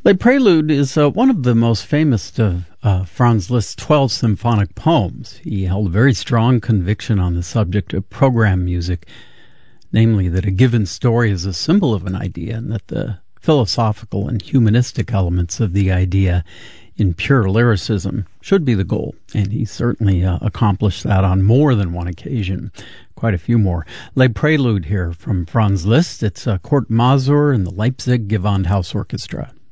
Le Prelude is one of the most famous of Franz Liszt's 12 symphonic poems. He held a very strong conviction on the subject of program music, namely that a given story is a symbol of an idea and that the philosophical and humanistic elements of the idea in pure lyricism should be the goal. And he certainly accomplished that on more than one occasion, quite a few more. Le Prelude here from Franz Liszt. It's Kurt Masur and the Leipzig Gewandhaus Orchestra.